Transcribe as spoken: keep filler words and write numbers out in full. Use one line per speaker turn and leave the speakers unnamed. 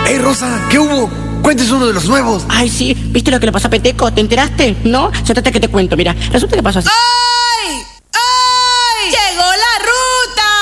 ¡Ey, Rosa! ¿Qué hubo? Cuéntese uno de los nuevos.
Ay, sí. ¿Viste lo que le pasó a Peteco? ¿Te enteraste? ¿No? Se trata que te cuento, mira. Resulta que pasó así.